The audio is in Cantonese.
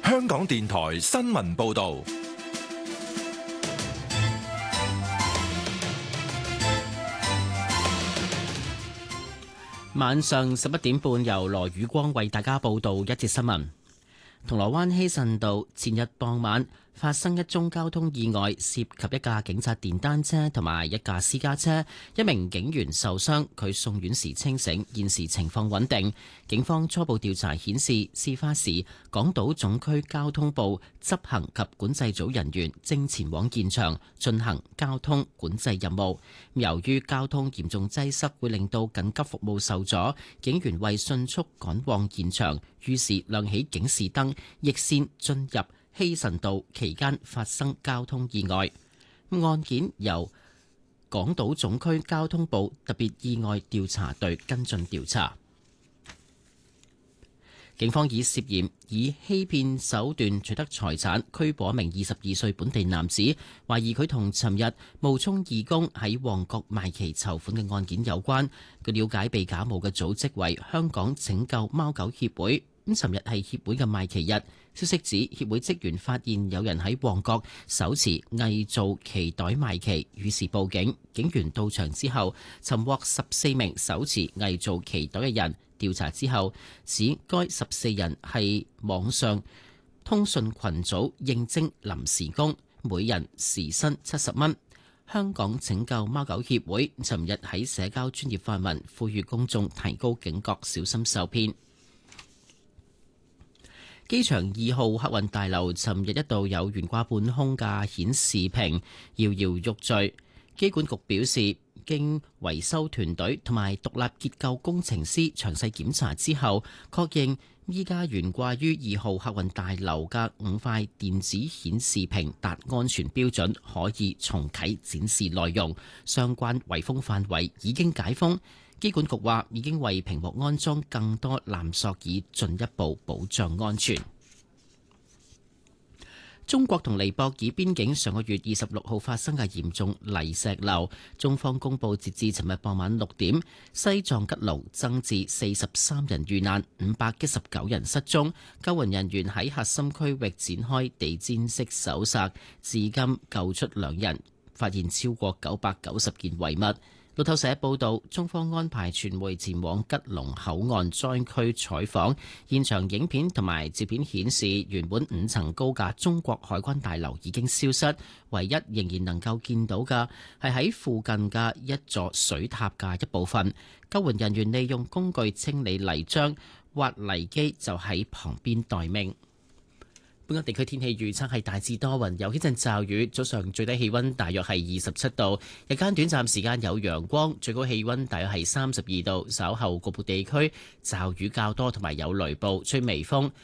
香港電台新聞報道。 晚上11點半，由羅宇光為大家報道一節新聞。銅鑼灣希慎道前日傍晚發生一宗交通意外，涉及一架警察電單車同埋一架私家車，一名警員受傷，佢送院時清醒，現時情況穩定。警方初步調查顯示，事發時港島總區交通部執行及管制組人員正前往現場進行交通管制任務。由於交通嚴重擠塞會令到緊急服務受阻，警員為迅速趕往現場，於是亮起警示燈，逆線進入希慎道，期間發生交通意外。案件由港島總區交通部特別意外調查隊跟進調查。警方以涉嫌以欺騙手段取得財產拘捕一名22歲本地男子，懷疑佢同尋日冒充義工喺旺角賣旗籌款嘅案件有關。據了解，被假冒嘅組織為香港拯救貓狗協會。尋日係協會嘅賣旗日，消息指協會職員發現有人喺旺角手持偽造旗袋賣旗，於是報警。警員到場之後，尋獲14名手持偽造旗袋嘅人。調查之後指該14人係網上通訊群組應徵臨時工，每人時薪70蚊。香港拯救貓狗協會尋日喺社交專頁發文，呼籲公眾提高警覺，小心受騙。機場2號客運大樓尋日一度有懸掛半空嘅顯示屏搖搖欲墜，機管局表示，經維修團隊同埋獨立結構工程師詳細檢查之後，確認依家懸掛於2號客運大樓嘅5塊電子顯示屏達安全標準，可以重啟展示內容。相關圍封範圍已經解封。機管局話已經為屏幕安裝更多纜索，以進一步保障安全。中國同尼泊爾邊境上個月26號發生嘅嚴重泥石流，中方公佈截至尋日傍晚6點，西藏吉隆增至43人遇難，519人失蹤。救援人員喺核心區域展開地毯式搜索，至今救出2人，發現超過990件遺物。路透社報道，中方安排傳媒前往吉隆口岸災區採訪，現場影片同埋照片顯示，原本5層高嘅中國海關大樓已經消失，唯一仍然能夠見到嘅係喺附近嘅一座水塔嘅一部分。救援人員利用工具清理泥漿，挖泥機就喺旁邊待命。本港地區天氣預測係大致多雲，有幾陣驟雨。早上最低氣溫大約係27度，日間短暫時間有陽光，最高氣溫大約係32度。稍後局部地區驟雨較多，同埋有雷暴，吹微風。